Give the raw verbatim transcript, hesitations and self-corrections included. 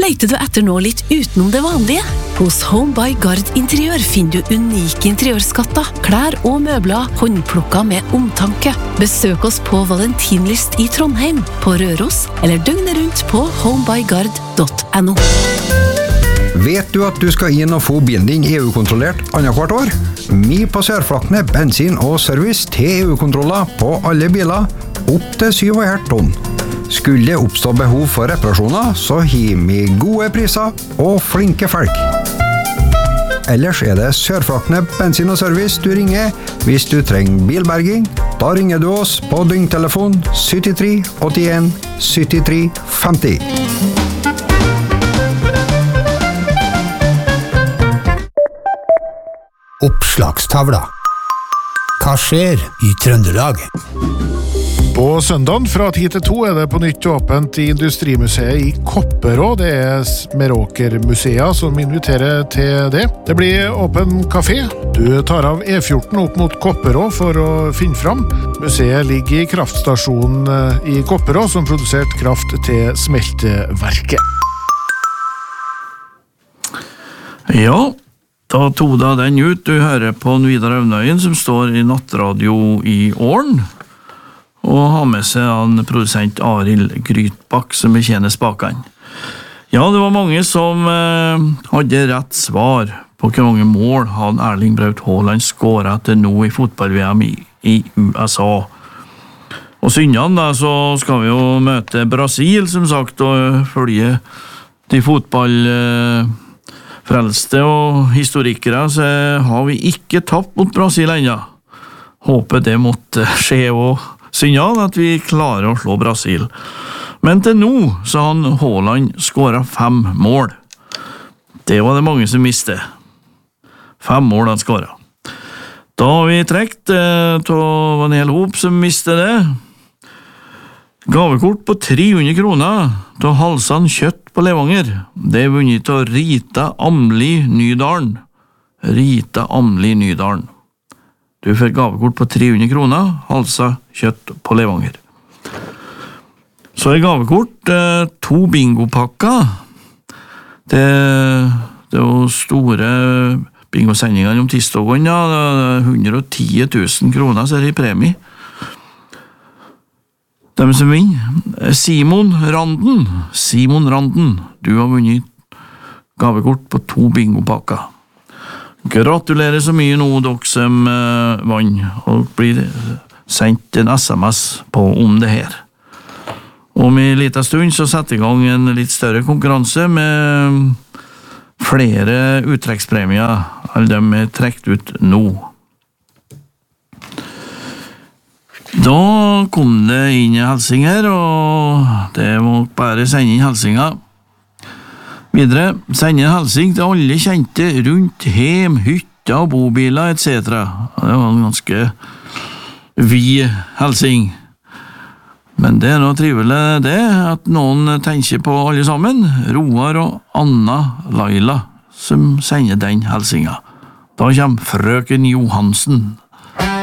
Leiter du etter noe litt utenom det vanlige? Hos Home by Gard Interiør finner du unike interiørskatter, klær og møbler, håndplukket med omtanke. Besøk oss på Valentinlyst i Trondheim, på Røros, eller døgnet rundt på homebygard punktum no. Vet du at du skal inn og få bilen din E U-kontrollert annethvert år? Mi på Sørflakkene bensin og service til E U-kontroller på alle biler, opp til syv komma fem tonn. Skulle det oppstå behov for reparasjoner, så har vi gode priser og flinke folk. Ellers er det Sørflakkene bensin og service du ringer hvis du trenger bilberging. Da ringer du oss på døgntelefon syttitre åttien syttitre femti. Oppslagstavla. Hva skjer i Trøndelag? På søndagen fra ti til to er det på nytt åpent i Industrimuseet i Kopperå. Det er Meråker-museet som inviterer til det. Det blir åpen kafé. Du tar av E fjorten opp mot Kopperå for å finne fram. Museet ligger i kraftstasjonen i Kopperå som produserte kraft til smelteverket. Ja, da tog da den ut. Du hører på Vidar Aunøyen som står i nattradio i Åren. Og har med seg en produsent Arild Grytbakk som betjener spakene. Ja, det var mange som eh, hadde rett svar på hvor mange mål han Erling Braut Haaland skåret til nå i fotball-V M i, i U S A. Og søndagen da, så skal vi jo møte Brasil, som sagt, og følge de fotballfrelste og historikere, så har vi ikke tapt mot Brasil ennå. Håper det måtte skje og signal at vi klarer å slå Brasil. Men til nå så har han Haaland skåret fem mål. Det var det mange som visste. Fem mål han skåret. Da har vi trekt eh, til en hel hop som visste det. Gavekort på tre hundre kroner til Halsan kjøtt på Levanger. Det er vunnet til Rita Amli Nydalen. Rita Amli Nydalen. Du får gavekort på tre hundre kroner, Halsa kjøtt på Levanger. Så er gavekort eh, to bingopakker. Det, det er jo store bingosendingene om tirsdagen, ja, hundre og ti tusen kroner, så er det i premie. Dem som vinner, Simon Randen. Simon Randen, du har vunnet gavekort på to bingopakker. Gratulerer så mye nå, dere som uh, vann, og blir sendt en S M S på om det her. Om i liten stund så setter i gang en litt større konkurranse med flere uttrekkspremier, alle dem er trekt ut nå. Da kom det inn en helsing her, og det må bare sende inn helsinga. Videre, sende en helsing til alle kjente rundt hjem, hytter og bobiler, et cetera. Det var en ganske vid helsing. Men det er noe trivelig det, at noen tenker på alle sammen. Roar og Anna Laila som sender den helsinga. Da kommer frøken Johansen.